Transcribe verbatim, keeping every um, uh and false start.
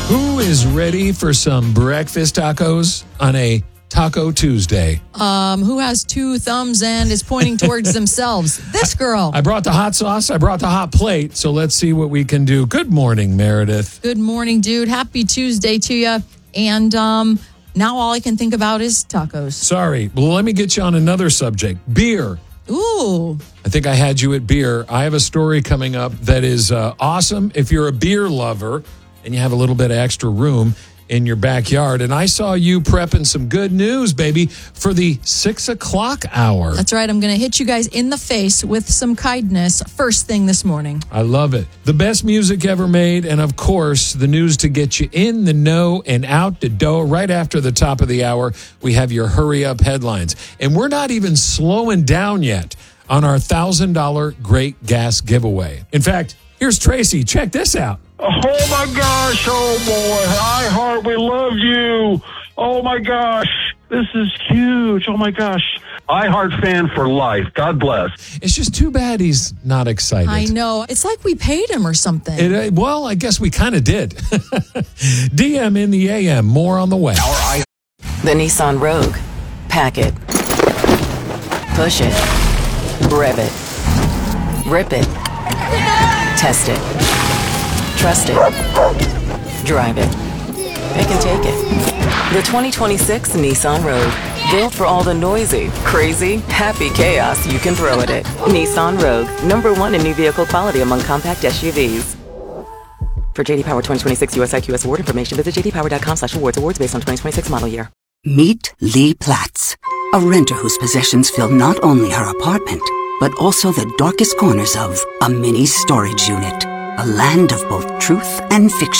Who is ready for some breakfast tacos on a Taco Tuesday? Um, who has two thumbs and is pointing towards themselves? This girl. I brought the hot sauce. I brought the hot plate. So let's see what we can do. Good morning, Meredith. Good morning, dude. Happy Tuesday to you. And um, now all I can think about is tacos. Sorry. Well, let me get you on another subject. Beer. Ooh. I think I had you at beer. I have a story coming up that is uh, awesome if you're a beer lover and you have a little bit of extra room in your backyard. And I saw you prepping some good news, baby, for the six o'clock hour. That's right. I'm going to hit you guys in the face with some kindness first thing this morning. I love it. The best music ever made. And of course, the news to get you in the know and out the dough. Right after the top of the hour, we have your hurry up headlines. And we're not even slowing down yet on our one thousand dollars Great Gas giveaway. In fact, here's Tracy. Check this out. Oh, my gosh. Oh, boy. iHeart, we love you. Oh, my gosh. This is huge. Oh, my gosh. iHeart fan for life. God bless. It's just too bad he's not excited. I know. It's like we paid him or something. It, uh, well, I guess we kind of did. D M in the A M. More on the way. The Nissan Rogue. Pack it. Push it. Rev it. Rip it. Test it. Trust it. Drive it. Pick and take it. The twenty twenty-six Nissan Rogue. Built for all the noisy, crazy, happy chaos you can throw at it. Nissan Rogue. Number one in new vehicle quality among compact S U Vs. For J D Power twenty twenty-six U S I Q S award information, visit j d power dot com slash awards. Awards based on twenty twenty-six model year. Meet Lee Platts, a renter whose possessions fill not only her apartment, but also the darkest corners of a mini storage unit. A land of both truth and fiction.